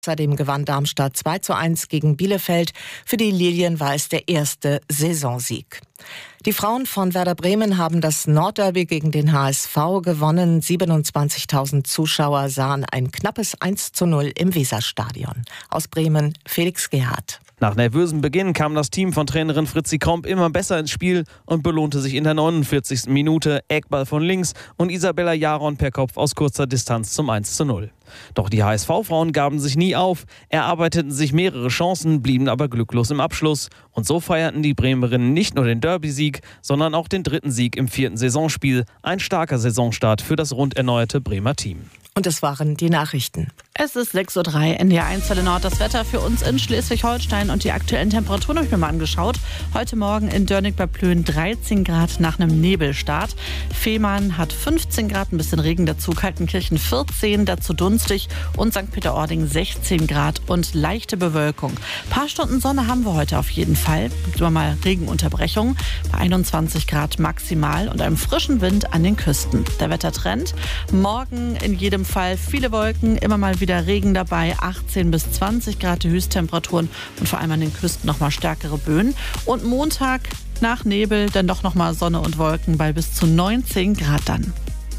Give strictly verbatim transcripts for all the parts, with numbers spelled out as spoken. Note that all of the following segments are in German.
Außerdem gewann Darmstadt zwei zu eins gegen Bielefeld. Für die Lilien war es der erste Saisonsieg. Die Frauen von Werder Bremen haben das Nordderby gegen den H S V gewonnen. siebenundzwanzigtausend Zuschauer sahen ein knappes eins zu null im Weserstadion. Aus Bremen, Felix Gerhardt. Nach nervösem Beginn kam das Team von Trainerin Fritzi Kromp immer besser ins Spiel und belohnte sich in der neunundvierzigsten Minute. Eckball von links und Isabella Jaron per Kopf aus kurzer Distanz zum eins zu null. Doch die H S V-Frauen gaben sich nie auf, erarbeiteten sich mehrere Chancen, blieben aber glücklos im Abschluss. Und so feierten die Bremerinnen nicht nur den Derby-Sieg, sondern auch den dritten Sieg im vierten Saisonspiel. Ein starker Saisonstart für das rund erneuerte Bremer Team. Und das waren die Nachrichten. Es ist sechs Uhr drei, N D R eins Welle Nord. Das Wetter für uns in Schleswig-Holstein und die aktuellen Temperaturen habe ich mir mal angeschaut. Heute Morgen in Dörnig bei Plön dreizehn Grad nach einem Nebelstart. Fehmarn hat fünfzehn Grad, ein bisschen Regen dazu. Kaltenkirchen vierzehn, dazu dunstig. Und Sankt Peter-Ording sechzehn Grad und leichte Bewölkung. Ein paar Stunden Sonne haben wir heute auf jeden Fall. Gibt immer mal Regenunterbrechung bei einundzwanzig Grad maximal und einem frischen Wind an den Küsten. Der Wettertrend: morgen in jedem Fall viele Wolken, immer mal wieder Regen dabei, achtzehn bis zwanzig Grad die Höchsttemperaturen und vor allem an den Küsten nochmal stärkere Böen. Und Montag nach Nebel dann doch nochmal Sonne und Wolken bei bis zu neunzehn Grad dann.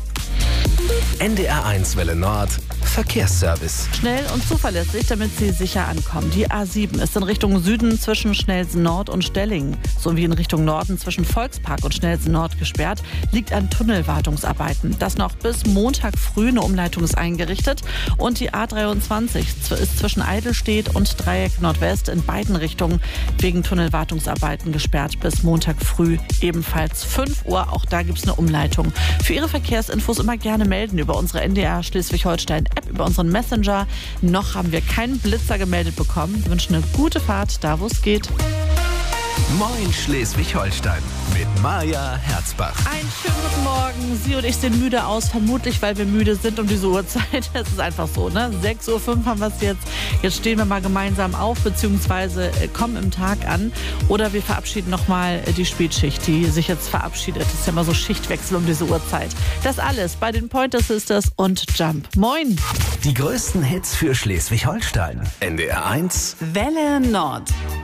N D R eins Welle Nord Verkehrsservice. Schnell und zuverlässig, damit Sie sicher ankommen. Die A sieben ist in Richtung Süden zwischen Schnelsen Nord und Stellingen sowie in Richtung Norden zwischen Volkspark und Schnelsen Nord gesperrt. Liegt an Tunnelwartungsarbeiten. Das noch bis Montag früh. Eine Umleitung ist eingerichtet. Und die A dreiundzwanzig ist zwischen Eidelstedt und Dreieck Nordwest in beiden Richtungen wegen Tunnelwartungsarbeiten gesperrt bis Montag früh. Ebenfalls fünf Uhr. Auch da gibt es eine Umleitung. Für Ihre Verkehrsinfos immer gerne melden über unsere N D R Schleswig-Holstein-App, über unseren Messenger. Noch haben wir keinen Blitzer gemeldet bekommen. Wir wünschen eine gute Fahrt, da wo es geht. Moin Schleswig-Holstein mit Maja Herzbach. Einen schönen guten Morgen. Sie und ich sehen müde aus, vermutlich weil wir müde sind um diese Uhrzeit. Es ist einfach so, ne? sechs Uhr fünf haben wir es jetzt. Jetzt stehen wir mal gemeinsam auf, beziehungsweise kommen im Tag an. Oder wir verabschieden nochmal die Spätschicht, die sich jetzt verabschiedet. Das ist ja immer so Schichtwechsel um diese Uhrzeit. Das alles bei den Pointer Sisters und Jump. Moin! Die größten Hits für Schleswig-Holstein. N D R eins Welle Nord.